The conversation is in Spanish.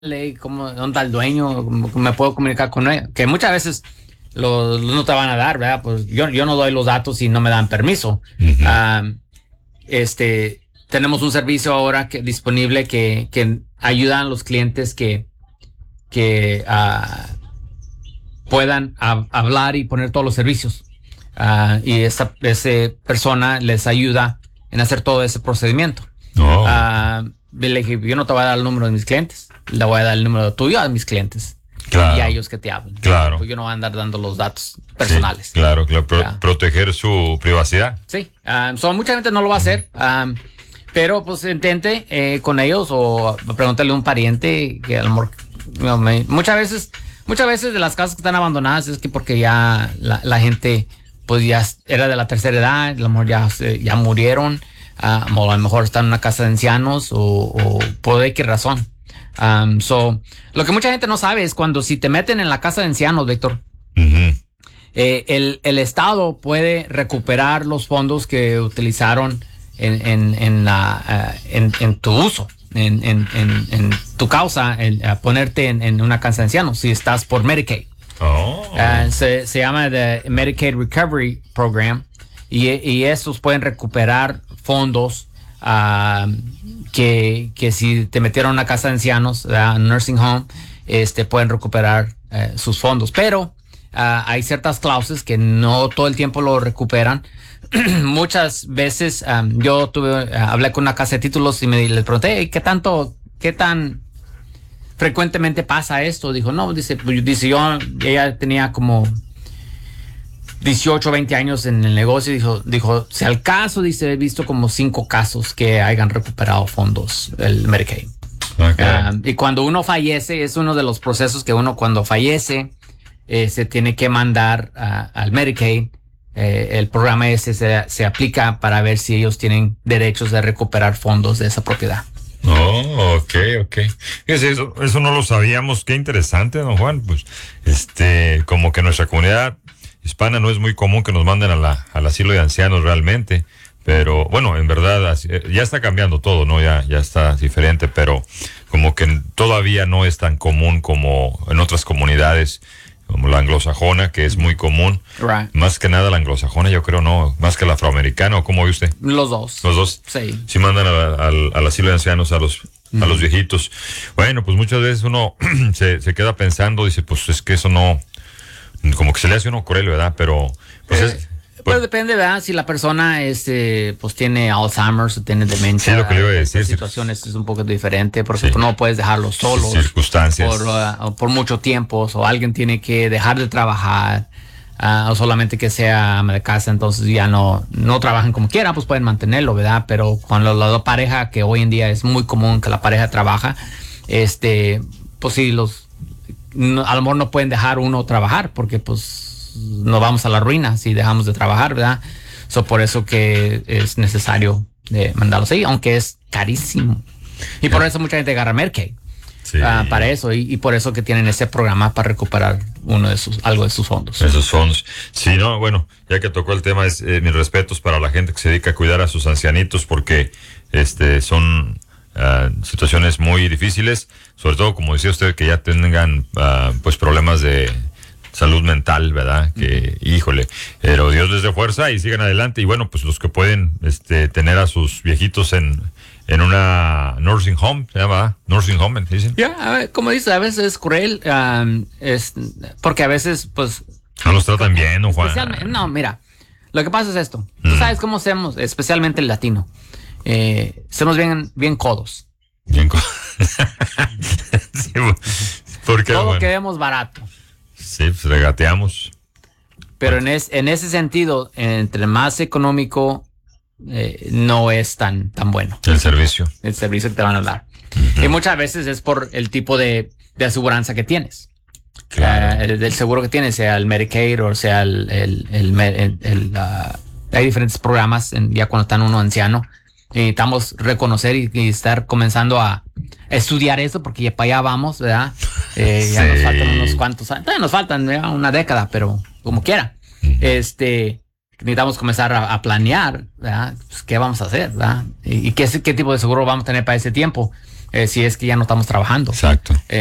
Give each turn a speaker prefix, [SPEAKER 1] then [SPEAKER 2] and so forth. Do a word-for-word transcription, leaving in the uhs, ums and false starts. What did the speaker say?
[SPEAKER 1] ley, cómo, dónde está el dueño, cómo me puedo comunicar con él, que muchas veces lo, lo no te van a dar, ¿verdad? Pues yo, yo no doy los datos si no me dan permiso.
[SPEAKER 2] Uh-huh.
[SPEAKER 1] Um, este, tenemos un servicio ahora que, disponible que, que ayudan a los clientes que, que uh, puedan a, hablar y poner todos los servicios. Uh, y esa, esa persona les ayuda en hacer todo ese procedimiento.
[SPEAKER 2] Oh.
[SPEAKER 1] Uh, le dije, yo no te voy a dar el número de mis clientes, le voy a dar el número tuyo a mis clientes.
[SPEAKER 2] Claro.
[SPEAKER 1] Y a ellos que te hablen.
[SPEAKER 2] Claro.
[SPEAKER 1] Pues yo no voy a andar dando los datos personales.
[SPEAKER 2] Sí, claro, claro. Pro- proteger su privacidad.
[SPEAKER 1] Sí. Um, so, mucha gente no lo va a hacer. Um, pero pues intente eh, con ellos o pregúntale a un pariente que a lo mejor no, me, muchas veces, muchas veces de las casas que están abandonadas es que porque ya la, la gente pues ya era de la tercera edad, a lo mejor ya, ya murieron, uh, o a lo mejor están en una casa de ancianos o, o por X razón. Um, so, lo que mucha gente no sabe es cuando si te meten en la casa de ancianos, Víctor,
[SPEAKER 2] Uh-huh.
[SPEAKER 1] eh, el, el Estado puede recuperar los fondos que utilizaron en, en, en, la, uh, en, en tu uso, en, en, en, en tu causa, en, uh, ponerte en, en una casa de ancianos, si estás por Medicaid.
[SPEAKER 2] Oh.
[SPEAKER 1] Uh, se, se llama the Medicaid Recovery Program y, y estos pueden recuperar fondos uh, que, que si te metieron a una casa de ancianos, uh, nursing home, este, pueden recuperar uh, sus fondos. Pero uh, hay ciertas cláusulas que no todo el tiempo lo recuperan. Muchas veces um, yo tuve, uh, hablé con una casa de títulos y me les pregunté, hey, ¿qué tanto, qué tan frecuentemente pasa esto? Dijo, no, dice, dice yo, ella tenía como dieciocho, veinte años en el negocio. Dijo, dijo, si al caso, dice, he visto como cinco casos que hayan recuperado fondos del Medicaid.
[SPEAKER 2] Okay.
[SPEAKER 1] Uh, y cuando uno fallece, es uno de los procesos que uno cuando fallece eh, se tiene que mandar uh, al Medicaid. Eh, el programa ese se, se aplica para ver si ellos tienen derechos de recuperar fondos de esa propiedad.
[SPEAKER 2] Oh, ok, ok. Eso, eso no lo sabíamos. Qué interesante, don Juan. Pues, este, como que nuestra comunidad hispana no es muy común que nos manden a la, al asilo de ancianos realmente. Pero, bueno, en verdad, ya está cambiando todo, ¿no? Ya, ya está diferente, pero como que todavía no es tan común como en otras comunidades, como la anglosajona, que es muy común.
[SPEAKER 1] Right.
[SPEAKER 2] Más que nada la anglosajona, yo creo, no, más que la afroamericana, ¿o cómo ve usted?
[SPEAKER 1] Los dos.
[SPEAKER 2] Los dos.
[SPEAKER 1] Sí.
[SPEAKER 2] Sí mandan a, a, al, al asilo de ancianos a los, mm. a los viejitos. Bueno, pues muchas veces uno se, se queda pensando, dice, pues es que eso no, como que se le hace uno cruel, ¿verdad? Pero, pues
[SPEAKER 1] eh,
[SPEAKER 2] es...
[SPEAKER 1] Pues, pues depende, ¿verdad? Si la persona este, pues tiene Alzheimer's o tiene demencia.
[SPEAKER 2] Sí, lo que le iba a decir.
[SPEAKER 1] La situación es un poco diferente porque sí. Tú no puedes dejarlos solos.
[SPEAKER 2] Circunstancias.
[SPEAKER 1] Por, uh, por mucho tiempo. O alguien tiene que dejar de trabajar. Uh, o solamente que sea ama de casa, entonces ya no, no trabajan como quieran, pues pueden mantenerlo, ¿verdad? Pero cuando la, la pareja, que hoy en día es muy común que la pareja trabaja, este, pues sí, los, no, a lo mejor no pueden dejar uno trabajar porque pues nos vamos a la ruina si dejamos de trabajar, ¿verdad? So, por eso que es necesario eh, mandarlos ahí, aunque es carísimo. Y por eso mucha gente agarra Medicaid. Sí. Uh, para eso, y, y por eso que tienen ese programa para recuperar uno de sus, algo de sus fondos.
[SPEAKER 2] Esos fondos. Sí, no, bueno, ya que tocó el tema, es, eh, mis respetos para la gente que se dedica a cuidar a sus ancianitos, porque este son uh, situaciones muy difíciles, sobre todo, como decía usted, que ya tengan uh, pues problemas de salud mental, ¿verdad? Que, uh-huh. híjole, pero Dios les dé fuerza y sigan adelante. Y bueno, pues los que pueden este, tener a sus viejitos en, en una nursing home, ¿se llama? Nursing home, ¿dicen?
[SPEAKER 1] Ya, yeah, como dice, a veces es cruel, um, es, porque a veces, pues...
[SPEAKER 2] No los tratan bien, ¿no, Juan?
[SPEAKER 1] No, mira, lo que pasa es esto. Mm. Tú sabes cómo somos, especialmente el latino. Eh, somos bien, bien codos.
[SPEAKER 2] Bien codos. Sí, porque,
[SPEAKER 1] todo
[SPEAKER 2] bueno.
[SPEAKER 1] queremos barato.
[SPEAKER 2] Sí, pues regateamos.
[SPEAKER 1] Pero en, es, en ese sentido, entre más económico, eh, no es tan, tan bueno.
[SPEAKER 2] El servicio.
[SPEAKER 1] El servicio que te van a dar. Uh-huh. Y muchas veces es por el tipo de, de aseguranza que tienes.
[SPEAKER 2] Claro.
[SPEAKER 1] Uh, el, el seguro que tienes, sea el Medicaid o sea el... el, el, el, el uh, hay diferentes programas en, ya cuando están uno anciano. Necesitamos reconocer y, y estar comenzando a estudiar eso porque ya para allá vamos, ¿verdad? Eh, sí. Ya nos faltan unos cuantos años. Nos faltan ¿verdad? Una década, pero como quiera. Uh-huh. Este, necesitamos comenzar a, a planear, ¿verdad? Pues, ¿qué vamos a hacer, verdad? Y, y qué, qué tipo de seguro vamos a tener para ese tiempo. eh, si es que ya no estamos trabajando.
[SPEAKER 2] Exacto.